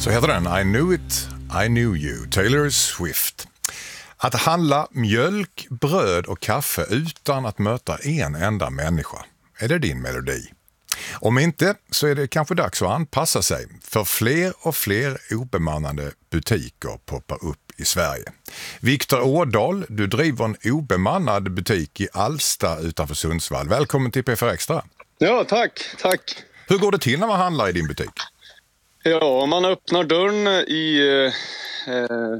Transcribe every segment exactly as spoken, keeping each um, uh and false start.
Så heter den I knew it, I knew you, Taylor Swift. Att handla mjölk, bröd och kaffe utan att möta en enda människa. Är det din melodi? Om inte så är det kanske dags att anpassa sig, för fler och fler obemannade butiker poppar upp i Sverige. Viktor Ådahl, du driver en obemannad butik i Alsta utanför Sundsvall. Välkommen till P F R Extra. Ja, tack, tack. Hur går det till när man handlar i din butik? Ja, man öppnar dörren i, eh,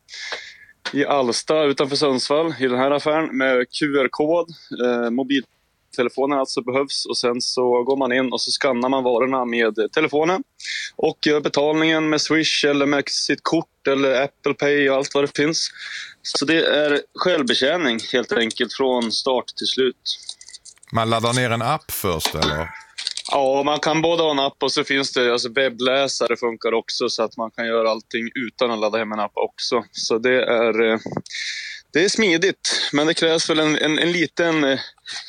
i Alsta utanför Sundsvall i den här affären med Q R-kod. Eh, mobiltelefonen alltså behövs, och sen så går man in och så skannar man varorna med telefonen och gör betalningen med Swish eller med sitt kort eller Apple Pay och allt vad det finns. Så det är självbetjäning helt enkelt från start till slut. Man laddar ner en app först eller? Ja, man kan både ha en app och så finns det, alltså webbläsare funkar också, så att man kan göra allting utan att ladda hem en app också. Så det är, det är smidigt, men det krävs väl en, en, en liten eh,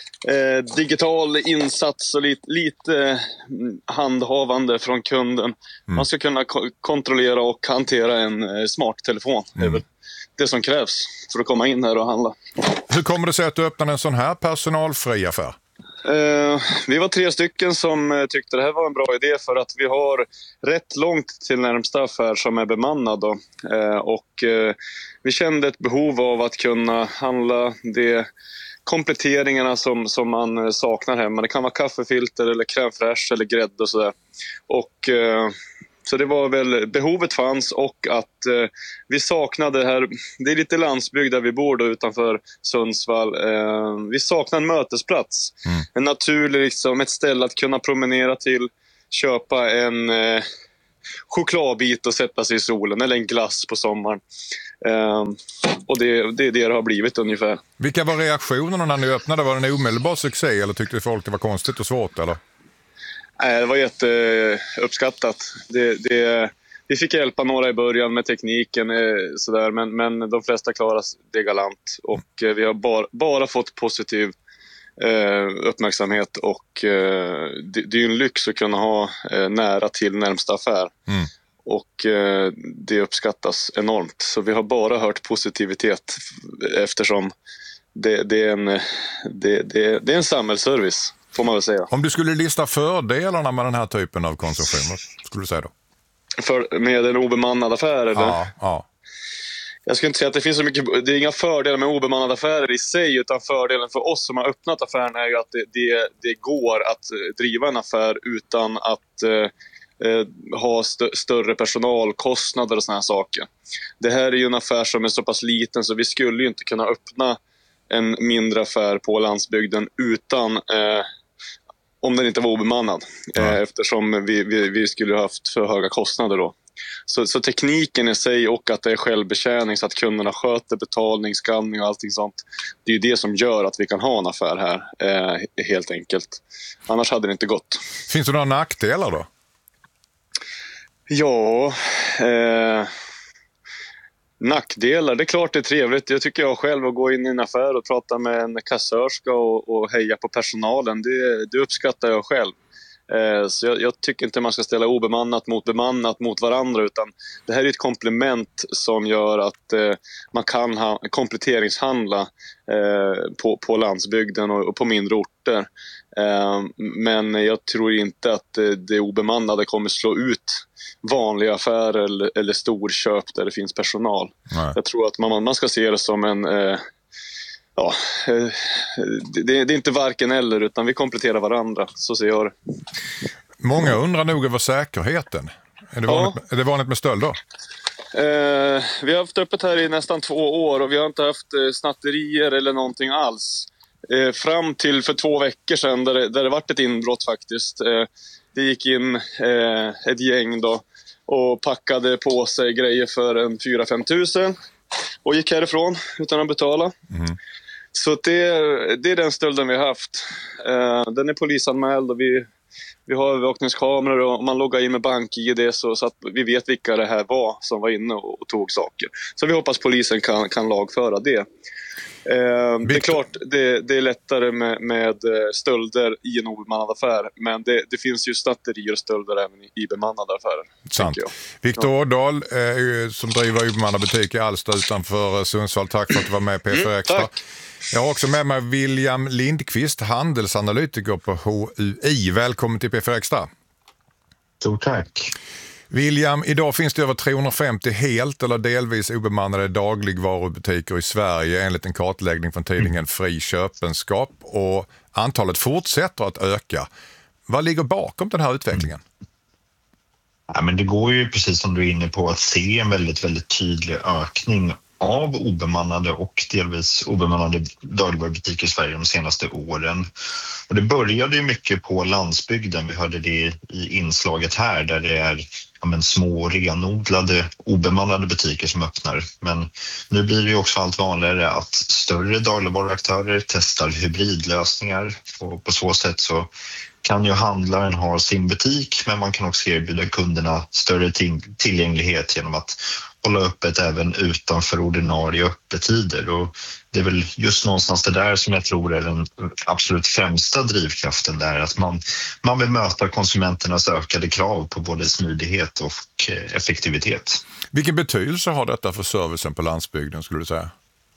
digital insats och lite, lite handhavande från kunden. Mm. Man ska kunna ko- kontrollera och hantera en eh, smarttelefon. Mm. Det är väl det som krävs för att komma in här och handla. Hur kommer det sig att du öppnade en sån här personalfri affär? Uh, vi var tre stycken som uh, tyckte det här var en bra idé, för att vi har rätt långt till närmsta affär som är bemannad då. Uh, och uh, vi kände ett behov av att kunna handla de kompletteringarna som, som man uh, saknar hemma. Det kan vara kaffefilter eller crème fraîche eller grädde och sådär. Och uh, så det var väl, behovet fanns, och att eh, vi saknade här, det är lite landsbygd där vi bor då, utanför Sundsvall. Eh, vi saknar en mötesplats. Mm. En naturlig, liksom, ett ställe att kunna promenera till, köpa en eh, chokladbit och sätta sig i solen, eller en glass på sommaren. Eh, och det, det är det det har blivit ungefär. Vilka var reaktionerna när ni öppnade? Var det en omedelbar succé eller tyckte folk det var konstigt och svårt eller? Nej, det var jätteuppskattat. Det, det, vi fick hjälpa några i början med tekniken, sådär, men, men de flesta klarade det galant. Och vi har bara, bara fått positiv eh, uppmärksamhet. Och eh, det, det är ju en lyx att kunna ha eh, nära till närmsta affär. Mm. Och eh, det uppskattas enormt. Så vi har bara hört positivitet, eftersom det, det, är, en, det, det, det är en samhällsservice. Får man väl säga. Om du skulle lista fördelarna med den här typen av konsumtion, skulle du säga då? För, med en obemannad affär eller? Ja, ja. Jag skulle inte säga att det finns så mycket, det är inga fördelar med obemannade affärer i sig, utan fördelen för oss som har öppnat affären är ju att det, det, det går att driva en affär utan att eh, ha st- större personalkostnader och såna här saker. Det här är ju en affär som är så pass liten, så vi skulle ju inte kunna öppna en mindre affär på landsbygden utan eh, om den inte var obemannad, ja. eh, eftersom vi, vi, vi skulle ha haft för höga kostnader då. Så, så tekniken i sig, och att det är självbetjäning så att kunderna sköter betalning, skanning och allting sånt, det är ju det som gör att vi kan ha en affär här, eh, helt enkelt. Annars hade det inte gått. Finns det några nackdelar då? Ja, eh, nackdelar, det är klart det är trevligt. Jag tycker jag själv att gå in i en affär och prata med en kassörska och, och heja på personalen, det, det uppskattar jag själv. Eh, så jag, jag tycker inte man ska ställa obemannat mot bemannat mot varandra, utan det här är ett komplement som gör att eh, man kan ha, kompletteringshandla eh, på, på landsbygden och, och på mindre orter. Eh, men jag tror inte att eh, det obemannade kommer slå ut vanliga affärer eller, eller storköp där det finns personal. Nej. Jag tror att man, man ska se det som en eh, ja, eh, det, det är inte varken eller, utan vi kompletterar varandra, så ser jag det. Många undrar nog över säkerheten. Är det vanligt, ja. Är det vanligt med stölder? Eh, vi har haft öppet här i nästan två år och vi har inte haft eh, snatterier eller någonting alls. Eh, fram till för två veckor sedan där det, där det varit ett inbrott faktiskt. Eh, det gick in eh, ett gäng då och packade på sig grejer för en fyra fem tusen och gick härifrån utan att betala. Mm. Så det, det är den stölden vi har haft. Eh, den är polisanmäld och vi, vi har övervakningskameror och man loggar in med bank-I D så, så att vi vet vilka det här var som var inne och, och tog saker. Så vi hoppas polisen kan, kan lagföra det. Eh, det är klart, det, det är lättare med, med stölder i en obemannad affär, men det, det finns ju snatterier och stölder även i, i bemannade affärer. Sant. Viktor ja. Ådahl, eh, som driver obemannad butik i Alsta utanför Sundsvall. Tack för att du var med i P fyra Extra. Mm, Jag har också med mig William Lindqvist, handelsanalytiker på H U I. Välkommen till P fyra Extra. Stort tack. William, idag finns det över trehundrafemtio helt eller delvis obemannade dagligvarubutiker i Sverige enligt en kartläggning från tidningen Fri Köpenskap, och antalet fortsätter att öka. Vad ligger bakom den här utvecklingen? Ja, men det går ju, precis som du är inne på, att se en väldigt, väldigt tydlig ökning av obemannade och delvis obemannade dagligvarubutiker i Sverige de senaste åren. Och det började ju mycket på landsbygden. Vi hörde det i inslaget här, där det är ja, men små renodlade obemannade butiker som öppnar. Men nu blir det ju också allt vanligare att större dagligvaruaktörer testar hybridlösningar, och på så sätt så kan ju handlaren ha sin butik, men man kan också erbjuda kunderna större tillgänglighet genom att hålla öppet även utanför ordinarie öppettider. Och det är väl just någonstans det där som jag tror är den absolut främsta drivkraften där, att man, man vill möta konsumenternas ökade krav på både smidighet och effektivitet. Vilken betydelse har detta för servicen på landsbygden, skulle du säga?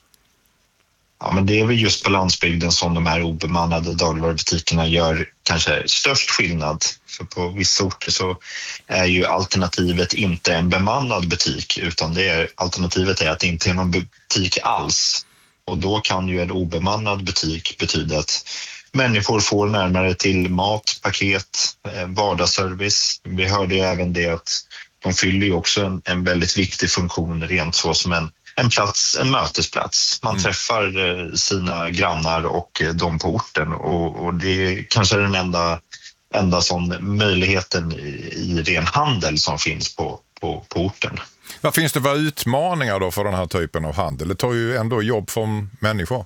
Ja, men det är väl just på landsbygden som de här obemannade dagligvarubutikerna gör kanske störst skillnad. För på vissa orter så är ju alternativet inte en bemannad butik, utan det är, alternativet är att det inte är någon butik alls. Och då kan ju en obemannad butik betyda att människor får närmare till mat, paket, vardagsservice. Vi hörde ju även det att de fyller ju också en, en väldigt viktig funktion, rent så som en En plats, en mötesplats. Man mm. träffar sina grannar och de på orten, och, och det är kanske den enda, enda sån möjligheten i, i ren handel som finns på, på, på orten. Vad finns det för utmaningar då för den här typen av handel? Det tar ju ändå jobb från människor.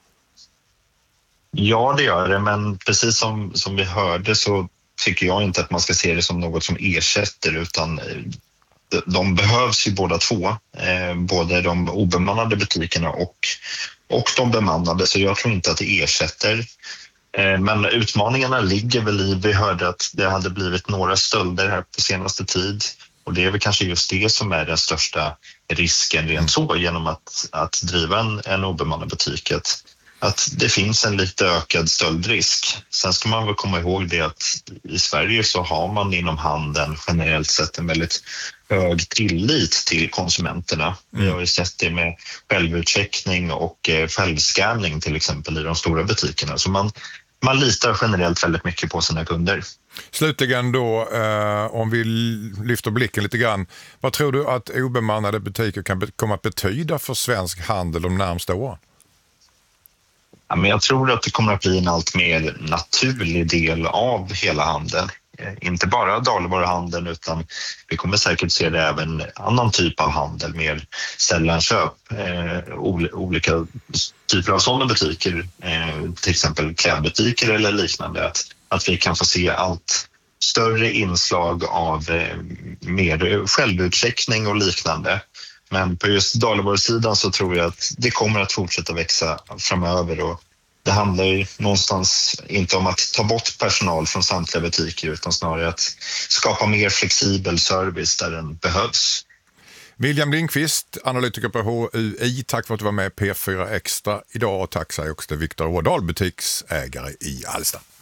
Ja, det gör det, men precis som, som vi hörde så tycker jag inte att man ska se det som något som ersätter, utan de behövs ju båda två, eh, både de obemannade butikerna och, och de bemannade, så jag tror inte att det ersätter. Eh, men utmaningarna ligger väl i, vi hörde att det hade blivit några stölder här på senaste tid, och det är väl kanske just det som är den största risken rent så, genom att, att driva en, en obemannad butik, att, att det finns en lite ökad stöldrisk. Sen ska man väl komma ihåg det att i Sverige så har man inom handeln generellt sett en väldigt hög tillit till konsumenterna. Vi har ju sett det med självutcheckning och självscanning till exempel i de stora butikerna. Så man, man litar generellt väldigt mycket på sina kunder. Slutligen då, eh, om vi lyfter blicken lite grann. Vad tror du att obemannade butiker kan be- komma att betyda för svensk handel de närmaste åren? Ja, men jag tror att det kommer att bli en allt mer naturlig del av hela handeln. Inte bara dagligvaruhandeln, utan vi kommer säkert se det även annan typ av handel, mer sällanköp, eh, olika typer av sådana butiker, eh, till exempel klädbutiker eller liknande, att, att vi kan få se allt större inslag av eh, mer självutcheckning och liknande. Men på just dagligvarusidan så tror jag att det kommer att fortsätta växa framöver, och det handlar ju någonstans inte om att ta bort personal från samtliga butiker, utan snarare att skapa mer flexibel service där den behövs. William Lindqvist, analytiker på H U I, tack för att du var med P fyra Extra idag, och tack säger också till Viktor Ådahl, butiksägare i Alsta.